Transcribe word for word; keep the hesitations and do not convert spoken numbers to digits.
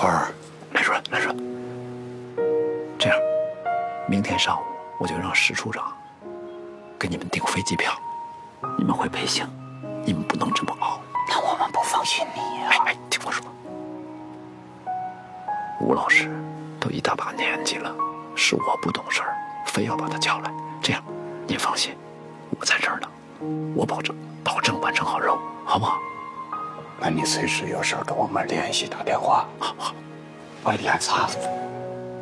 花儿，来顺来顺，这样，明天上午我就让石处长给你们订飞机票，你们会飞行，你们不能这么熬。 那我们不放心你呀、 哎哎，听我说，吴老师都一大把年纪了，是我不懂事儿，非要把他叫来。这样，您放心，我在这儿呢，我保证保证完成好任务，好不好？ 那你随时有事跟我们联系，打电话。 好好， 我脸擦。